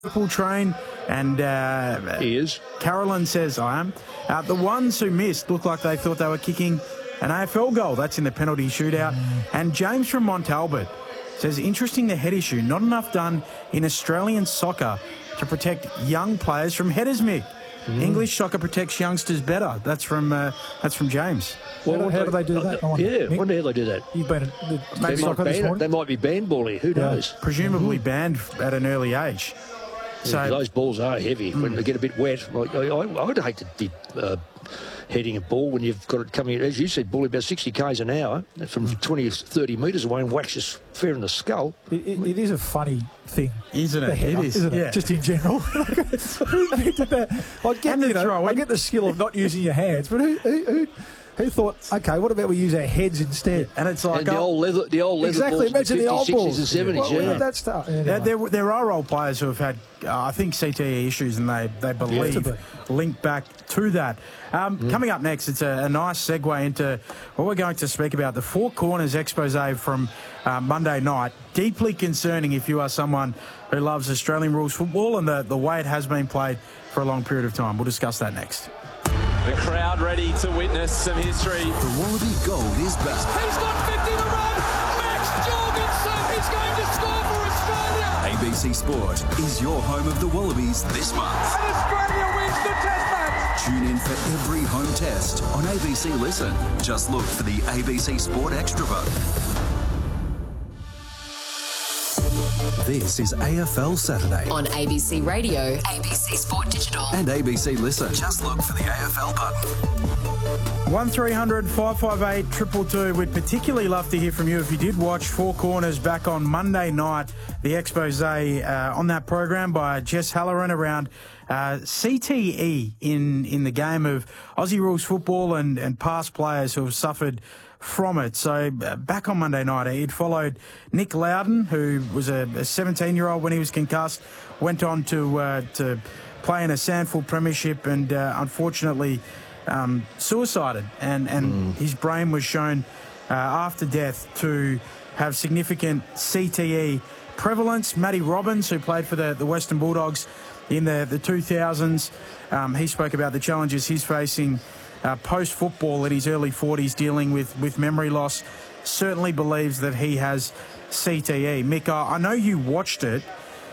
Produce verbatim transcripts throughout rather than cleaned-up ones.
Liverpool train, and uh, he is. Carolyn says, I am. Uh, the ones who missed looked like they thought they were kicking an A F L goal. That's in the penalty shootout. And James from Montalbert says, interesting the head issue. Not enough done in Australian soccer to protect young players from headers, Mick. Mm. English soccer protects youngsters better. That's from uh, that's from James. Well, how, how do they do that? Uh, yeah, Mick? When the hell they do that? You've been at the they, soccer might this ban, they might be banned, Bally. Who yeah. knows? Presumably mm-hmm. banned at an early age. Yeah, so those balls are heavy mm. when they get a bit wet. Like, I, I would hate to be uh, heading a ball when you've got it coming, as you said, Bully, about sixty k's an hour from twenty or thirty metres away and whacks us fair in the skull. It, it, it is a funny thing, isn't it? Header, it is, isn't yeah. it? Just in general. Who invented that? I get, you know, I get the skill of not using your hands, but who, who, who Who thought, okay, what about we use our heads instead? And it's like and the old leather, the old leather exactly. balls Imagine in the, the old fifties, balls sixties and seventies. Well, yeah, that stuff. Anyway. There, there, there are old players who have had, uh, I think, C T E issues, and they they believe yeah. linked back to that. Um, mm. Coming up next, it's a, a nice segue into what we're going to speak about: the Four Corners expose from uh, Monday night. Deeply concerning if you are someone who loves Australian rules football and the the way it has been played for a long period of time. We'll discuss that next. The crowd ready to witness some history. The Wallaby Gold is back. He's got fifty to run. Max Jorgensen is going to score for Australia. A B C Sport is your home of the Wallabies this month. And Australia wins the Test match. Tune in for every home test on A B C Listen. Just look for the A B C Sport Extra vote. This is A F L Saturday on A B C Radio, A B C Sport Digital and A B C Listen. Just look for the A F L button. one three hundred five five eight two two two. We'd particularly love to hear from you if you did watch Four Corners back on Monday night, the expose uh, on that program by Jess Halloran around uh, C T E in, in the game of Aussie rules football and, and past players who have suffered from it. So uh, back on Monday night, it followed Nick Loudon, who was a seventeen-year-old when he was concussed, went on to uh, to play in a Sandford Premiership and uh, unfortunately um, suicided. And, and mm. his brain was shown uh, after death to have significant C T E prevalence. Matty Robbins, who played for the, the Western Bulldogs in the, the two thousands, um, he spoke about the challenges he's facing Uh, post-football in his early forties, dealing with, with memory loss. Certainly believes that he has C T E. Mick, I know you watched it.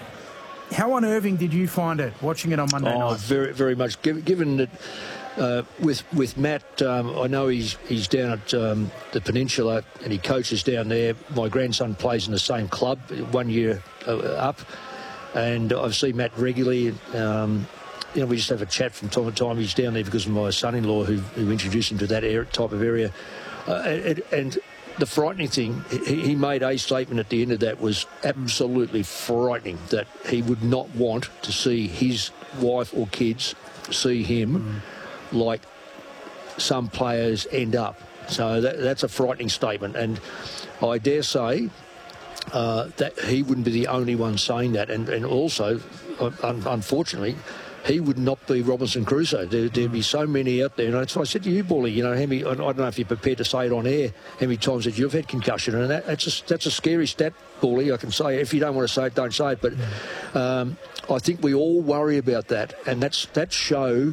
How unnerving did you find it, watching it on Monday oh, night? very, very much. Given that uh, with with Matt, um, I know he's he's down at um, the Peninsula and he coaches down there. My grandson plays in the same club, one year uh, up, and I've seen Matt regularly. Um, You know, we just have a chat from time to time. He's down there because of my son-in-law who, who introduced him to that area, type of area. Uh, and, and the frightening thing, he, he made a statement at the end of that was absolutely frightening, that he would not want to see his wife or kids see him mm. like some players end up. So that, that's a frightening statement. And I dare say uh, that he wouldn't be the only one saying that. And, and also, un- unfortunately, he would not be Robinson Crusoe. There, there'd be so many out there. And so I said to you, Bully, you know, how many, I don't know if you're prepared to say it on air, how many times that you've had concussion. And that, that's, a, that's a scary stat, Bully. I can say, if you don't want to say it, don't say it. But um, I think we all worry about that. And that's that show,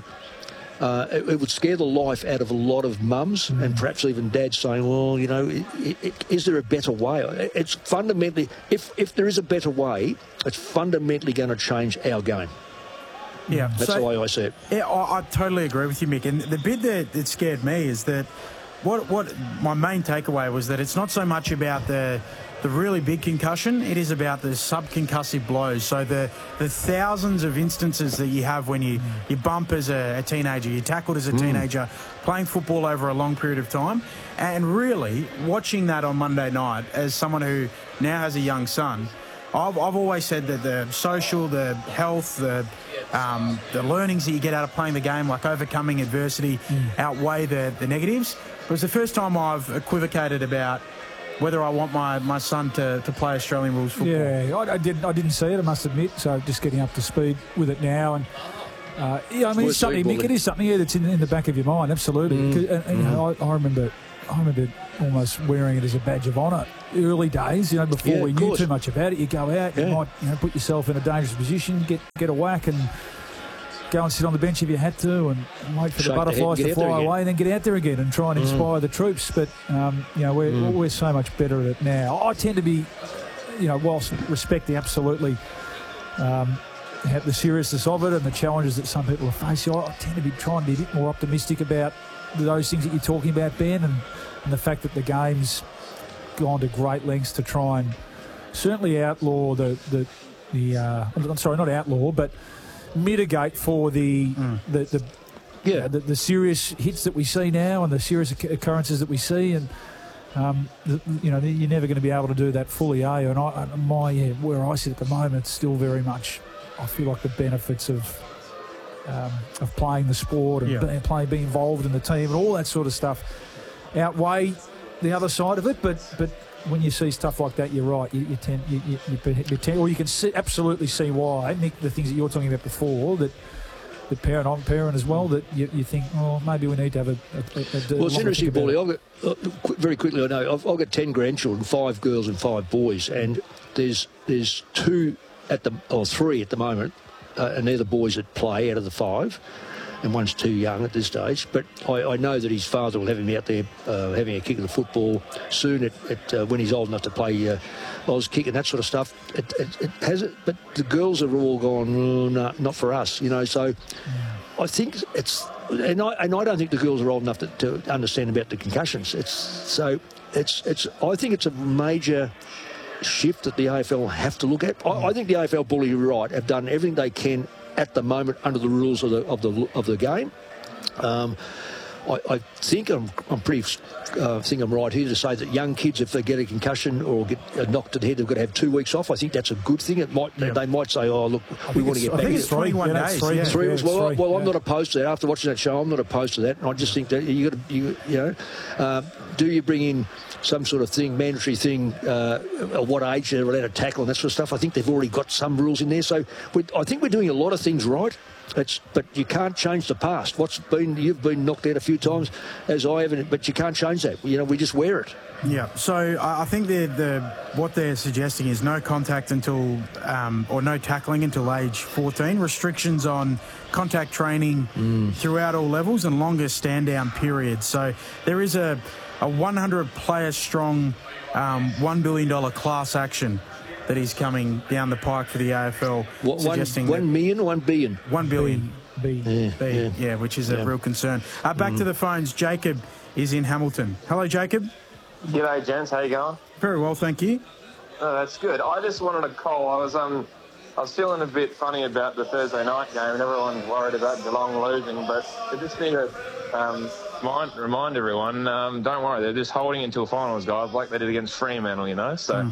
uh, it, it would scare the life out of a lot of mums mm. and perhaps even dads saying, well, you know, it, it, is there a better way? It's fundamentally, if, if there is a better way, it's fundamentally going to change our game. Yeah, that's so, the way I see it. Yeah, I, I totally agree with you, Mick. And the bit that, that scared me is that what what my main takeaway was that it's not so much about the the really big concussion; it is about the subconcussive blows. So the the thousands of instances that you have when you, you bump as a, a teenager, you're tackled as a mm. teenager, playing football over a long period of time, and really watching that on Monday night as someone who now has a young son. I've, I've always said that the social, the health, the um, the learnings that you get out of playing the game, like overcoming adversity, mm. outweigh the, the negatives. It was the first time I've equivocated about whether I want my, my son to, to play Australian rules football. Yeah, I, I, didn't, I didn't see it, I must admit, so just getting up to speed with it now. And uh, yeah, I mean, it's, it's something, Mick, it is something yeah, that's in, in the back of your mind, absolutely. Mm. And, and, you know, I, I remember... I remember almost wearing it as a badge of honour. Early days, you know, before Yeah, we of knew course. too much about it, you go out, you Yeah. might, you know, put yourself in a dangerous position, get get a whack, and go and sit on the bench if you had to, and wait for Shake the the head butterflies and to get out there fly again. away, and then get out there again and try and inspire the troops. But um, you know, we're Mm. we're so much better at it now. I tend to be, you know, whilst respecting absolutely um, have the seriousness of it and the challenges that some people are facing, I tend to be trying to be a bit more optimistic about those things that you're talking about, Ben, and, and the fact that the game's gone to great lengths to try and certainly outlaw the the, the uh, I'm sorry, not outlaw, but mitigate for the Mm. the, the Yeah. you know, the, the serious hits that we see now and the serious occ- occurrences that we see, and um, the, you know, you're never going to be able to do that fully, are you? And I, my yeah, where I sit at the moment, it's still very much. I feel like the benefits of um, of playing the sport and Yeah. being, playing, being involved in the team and all that sort of stuff outweigh the other side of it. But but when you see stuff like that, you're right. You, you tend, you, you, you, you tend, or you can see, absolutely see why. Nick, the things that you're talking about before, that the parent, I'm parent as well, that you, you think, oh, maybe we need to have a. a, a Well, it's interesting, Paulie. I've got, uh, qu- very quickly, I know I've, I've got ten grandchildren, five girls and five boys, and there's there's two at the or three at the moment, uh, and they're the boys that play out of the five, and one's too young at this stage. But I, I know that his father will have him out there uh, having a kick of the football soon at, at uh, when he's old enough to play uh, Oz kick and that sort of stuff. It, it, it has it, but the girls have all gone, oh, no, not for us, you know. So I think it's, and I and I don't think the girls are old enough to, to understand about the concussions. It's so it's it's. I think it's a major shift that the A F L have to look at. I, I think the A F L, Bully, you're right, have done everything they can at the moment under the rules of the of the of the game. Um, I, I think I'm I'm pretty uh, think I'm right here to say that young kids, if they get a concussion or get uh, knocked to the head, they've got to have two weeks off. I think that's a good thing. It might Yeah. they might say, oh look, we want to get I back. think it's it's three. twenty-one Yeah, that's days, three. yeah. Three Yeah, weeks. it's Well, three, well, yeah. I'm not opposed to that. After watching that show, I'm not opposed to that. And I just think that you got to, you, you know, uh, do you bring in some sort of thing, mandatory thing, uh, at what age they're allowed to tackle and that sort of stuff? I think they've already got some rules in there. So we, I think we're doing a lot of things right. It's, but you can't change the past. What's been, you've been knocked out a few times, as I have, but you can't change that. You know, we just wear it. Yeah, so I I think the the what they're suggesting is no contact until um, or no tackling until age fourteen. Restrictions on contact training throughout all levels and longer stand down periods. So there is a a one hundred player strong um, one billion dollar class action that is coming down the pike for the A F L, What, one, suggesting one million or one billion? that one billion. B. Yeah, B, yeah. yeah, which is a Yeah. real concern. Uh, back to the phones. Jacob is in Hamilton. Hello, Jacob. G'day, gents. How you going? Very well, thank you. Oh, that's good. I just wanted to call. I was um, I was feeling a bit funny about the Thursday night game, and everyone worried about Geelong losing. But I just need to um, remind, remind everyone, um, don't worry. They're just holding it until finals, guys, like they did against Fremantle. You know, so.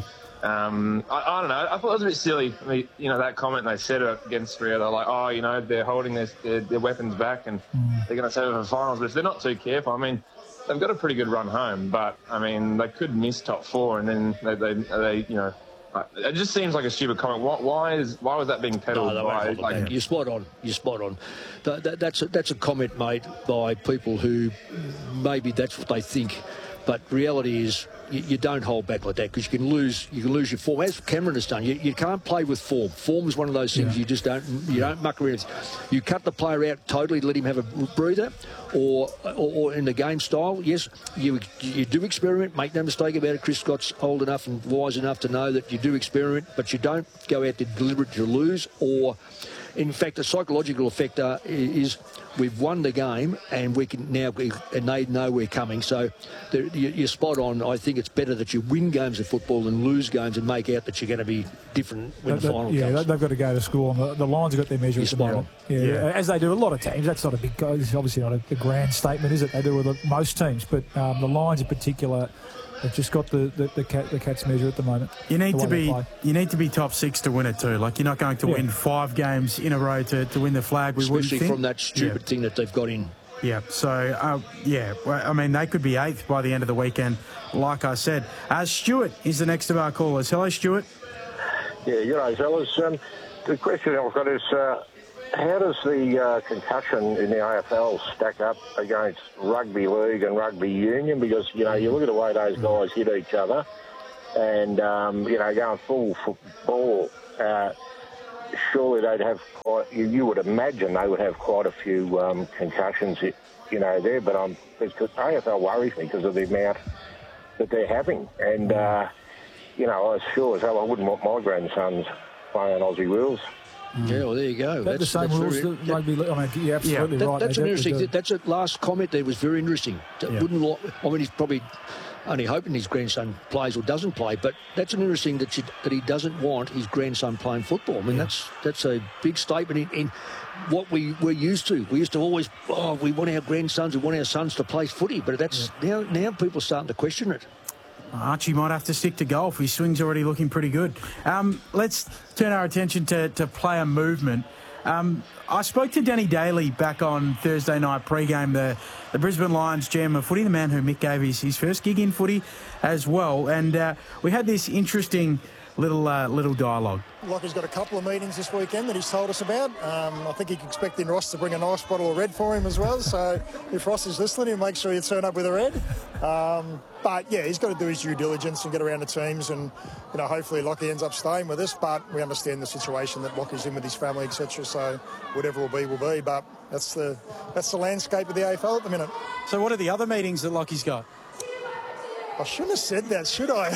Um, I, I don't know. I thought it was a bit silly. I mean, you know, that comment they said against Freo, they're like, oh, you know, they're holding their, their, their weapons back and they're going to save it for finals. But if they're not too careful, I mean, they've got a pretty good run home. But, I mean, they could miss top four and then they, they, they you know, it just seems like a stupid comment. Why, why is why was that being peddled No, they by? won't hold it Like, back. You're spot on. You're spot on. That, that, that's, a, that's a comment made by people who maybe that's what they think. But reality is you, you don't hold back like that because you can lose you can lose your form. As Cameron has done, you, you can't play with form. Form is one of those things Yeah. you just don't you don't muck around with. You cut the player out totally, let him have a breather, or or, or in the game style. Yes, you you do experiment. Make no mistake about it. Chris Scott's old enough and wise enough to know that you do experiment, but you don't go out there deliberately to lose. Or, in fact, the psychological effect uh, is we've won the game and we can now be, and they know we're coming. So you- you're spot on. I think it's better that you win games of football than lose games and make out that you're going to be different when That- the that- final yeah, comes. they've got to go to school, and the, the Lions have got their measure You're at the spot moment. on. Yeah, Yeah. as they do a lot of teams. That's not a big go. It's obviously not a, a grand statement, is it? They do with the, most teams, but um, the Lions in particular have just got the the, the, cat, the cat's measure at the moment. You need the to way they be play. you need to be top six to win it too. Like you're not going to Yeah. win five games in a row to, to win the flag. We wouldn't Especially think. from that stupid thing that they've got in. Yeah. So uh, yeah, well, I mean they could be eighth by the end of the weekend. Like I said, uh, Stuart is the next of our callers. Hello, Stuart. Yeah, you know, fellas. Um, the question I've got is, uh, how does the uh, concussion in the A F L stack up against rugby league and rugby union? Because, you know, you look at the way those guys hit each other and, um, you know, going full football, uh, surely they'd have quite, you, you would imagine they would have quite a few um, concussions, you know, there. But um, because A F L worries me because of the amount that they're having. And, uh, you know, I was sure as hell I wouldn't want my grandsons playing Aussie rules. Mm. Yeah, well, there you go. That's, that's the same rules that rugby league. I mean, you're absolutely yeah. right. That, that's mate. an that interesting. That's a last comment there was very interesting. That yeah. wouldn't. Like, I mean, he's probably only hoping his grandson plays or doesn't play. But that's an interesting that you, that he doesn't want his grandson playing football. I mean, yeah. that's that's a big statement in, in what we were used to. We used to always, oh, we want our grandsons, we want our sons to play footy. But that's yeah. now now people are starting to question it. Archie might have to stick to golf. His swing's already looking pretty good. Um, let's turn our attention to, to player movement. Um, I spoke to Danny Daly back on Thursday night pre-game, the, the Brisbane Lions G M of footy, the man who Mick gave his, his first gig in footy as well. And uh, we had this interesting little uh, little dialogue. Lockie's got a couple of meetings this weekend that he's told us about. Um, I think he's expecting Ross to bring a nice bottle of red for him as well. So if Ross is listening, he'll make sure you turn up with a red. Um, but yeah, he's got to do his due diligence and get around the teams, and you know, hopefully Lockie ends up staying with us. But we understand the situation that Lockie's in with his family, et cetera. So whatever will be, will be. But that's the that's the landscape of the A F L at the minute. So what are the other meetings that Lockie's got? I shouldn't have said that, should I?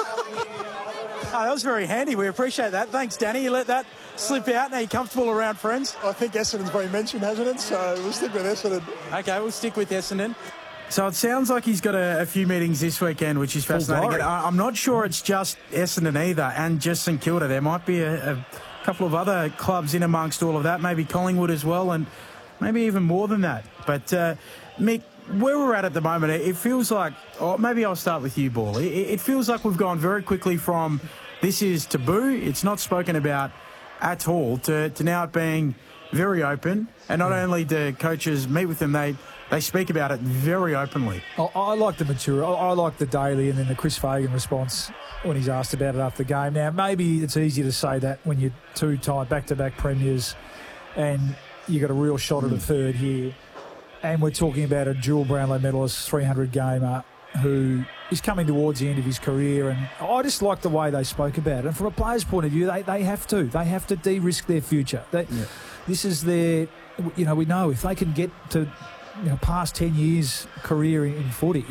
Oh, that was very handy. We appreciate that. Thanks, Danny. You let that slip out. Now you're comfortable around friends? I think Essendon's been mentioned, hasn't it? So we'll stick with Essendon. Okay, we'll stick with Essendon. So it sounds like he's got a, a few meetings this weekend, which is fascinating. I, I'm not sure it's just Essendon either and just St Kilda. There might be a, a couple of other clubs in amongst all of that, maybe Collingwood as well, and maybe even more than that. But, uh, Mick, where we're at at the moment, it feels like, or maybe I'll start with you, Ball. It, it feels like we've gone very quickly from this is taboo, it's not spoken about at all, to, to now it being very open. And not only do coaches meet with them, they, they speak about it very openly. I, I like the mature, I, I like the Daily and then the Chris Fagan response when he's asked about it after the game. Now, maybe it's easier to say that when you're two time back-to-back premiers and you got a real shot at a third here. And we're talking about a dual Brownlow medalist, three hundred gamer, who is coming towards the end of his career. And I just like the way they spoke about it. And from a player's point of view, they, they have to. They have to de-risk their future. They, yeah. This is their, you know, we know if they can get to, you know, past ten years career in, in footy,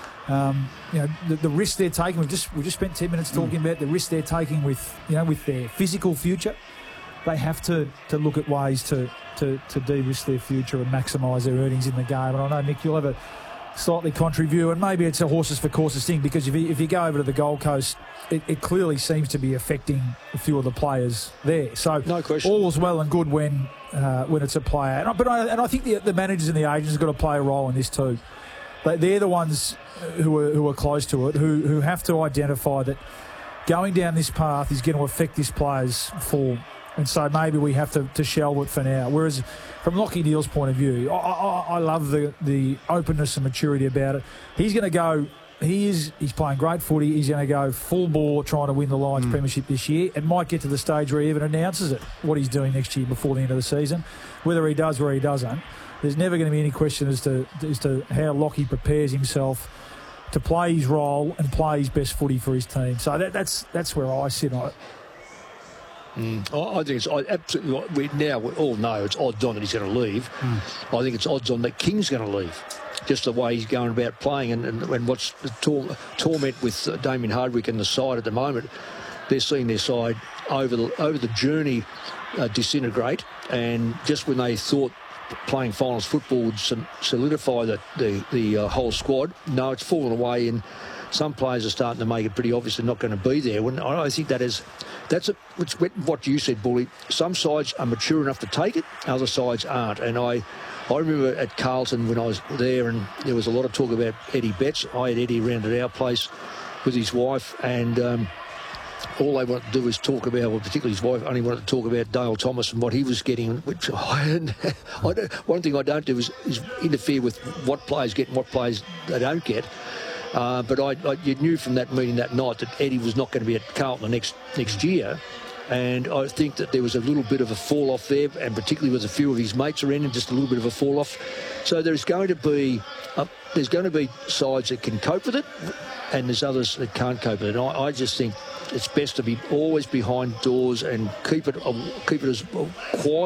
um, you know, the, the risk they're taking, we've just, we just spent ten minutes talking mm. about the risk they're taking with, you know, with their physical future. They have to, to look at ways to, to, to de-risk their future and maximise their earnings in the game. And I know, Mick, you'll have a slightly contrary view, and maybe it's a horses for courses thing, because if you, if you go over to the Gold Coast, it, it clearly seems to be affecting a few of the players there. So no question. All's well and good when uh, when it's a player. And I, but I, and I think the, the managers and the agents have got to play a role in this too. They, they're the ones who are, who are close to it, who, who have to identify that going down this path is going to affect this player's form. And so maybe we have to, to shelve it for now. Whereas from Lachie Neale's point of view, I, I, I love the, the openness and maturity about it. He's going to go, he is, he's playing great footy. He's going to go full bore trying to win the Lions mm. premiership this year. It might get to the stage where he even announces it, what he's doing next year before the end of the season. Whether he does or he doesn't, there's never going to be any question as to, as to how Lachie prepares himself to play his role and play his best footy for his team. So that, that's that's where I sit on it. Mm. I think it's absolutely. We now we all know it's odds on that he's going to leave. Mm. I think it's odds on that King's going to leave. Just the way he's going about playing, and, and, and what's the tor- torment with uh, Damien Hardwick and the side at the moment. They're seeing their side over the over the journey uh, disintegrate, and just when they thought playing finals football would solidify the the, the uh, whole squad, no, it's fallen away, and some players are starting to make it pretty obvious they're not going to be there. When I think that is, that's a, it's what you said, Bully. Some sides are mature enough to take it, other sides aren't. And I, I remember at Carlton when I was there, and there was a lot of talk about Eddie Betts. I had Eddie around at our place with his wife, and um, all they wanted to do was talk about, well, particularly his wife, only wanted to talk about Dale Thomas and what he was getting. Which I, I don't, one thing I don't do is, is interfere with what players get and what players they don't get. Uh, but I, I, you knew from that meeting that night that Eddie was not going to be at Carlton the next next year, And I think that there was a little bit of a fall off there, and particularly with a few of his mates around him, just a little bit of a fall off. So there's going to be uh, there's going to be sides that can cope with it, and there's others that can't cope with it. And I, I just think it's best to be always behind doors and keep it uh, keep it as quiet